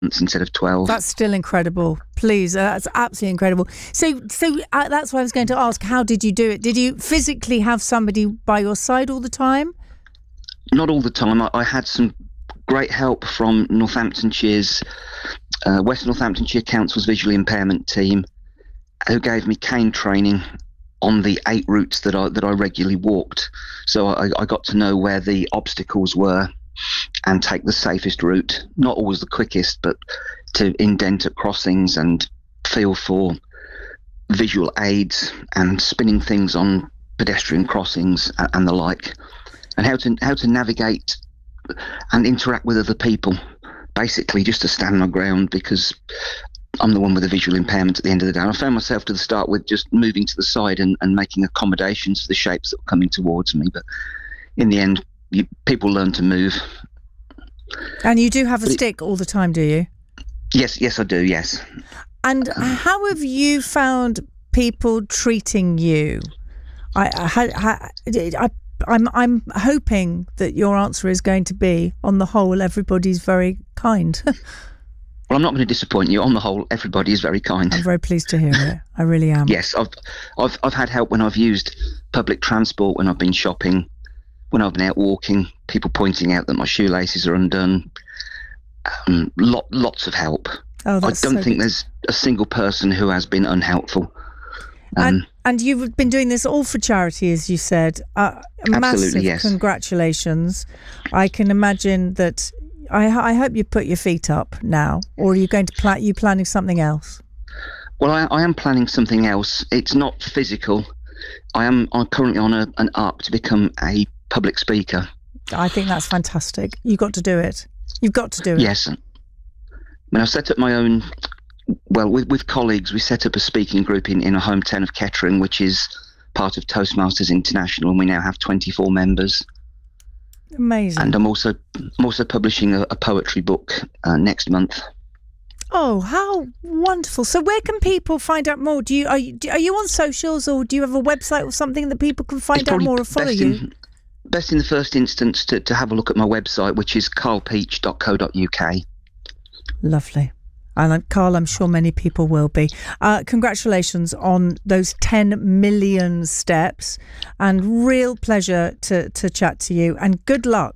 instead of 12. That's still incredible. Please, that's absolutely incredible. So that's why I was going to ask, how did you do it? Did you physically have somebody by your side all the time? Not all the time. I had some great help from Northamptonshire's West Northamptonshire Council's visual impairment team, who gave me cane training on the 8 routes that I regularly walked. So I got to know where the obstacles were and take the safest route. Not always the quickest, but to indent at crossings and feel for visual aids and spinning things on pedestrian crossings and the like, and how to navigate and interact with other people. Basically, just to stand my ground, because I'm the one with a visual impairment at the end of the day. And I found myself to the start with just moving to the side and making accommodations for the shapes that were coming towards me. But in the end, people learn to move. And you do have a stick all the time, do you? Yes, I do, yes. And how have you found people treating you? I'm hoping that your answer is going to be, on the whole, everybody's very kind. Well, I'm not going to disappoint you. On the whole, everybody is very kind. I'm very pleased to hear it. I really am. Yes, I've had help when I've used public transport, when I've been shopping, when I've been out walking, people pointing out that my shoelaces are undone. Lots of help. Oh, I don't think there's a single person who has been unhelpful. And you've been doing this all for charity, as you said. Massive yes. Congratulations. I can imagine that. I hope you put your feet up now, or are you going to you planning something else? Well, I am planning something else. It's not physical. I'm currently on an arc to become a public speaker. I think that's fantastic. You've got to do it. You've got to do it. Yes. When I set up my own, well, with colleagues, we set up a speaking group in a hometown of Kettering, which is part of Toastmasters International, and we now have 24 members. Amazing. And I'm also publishing a poetry book next month. Oh, how wonderful! So, where can people find out more? Are you on socials, or do you have a website or something that people can find out more or follow you? Best in the first instance to have a look at my website, which is carlpeach.co.uk. Lovely. And Carl, I'm sure many people will be. Congratulations on those 10 million steps, and real pleasure to chat to you, and good luck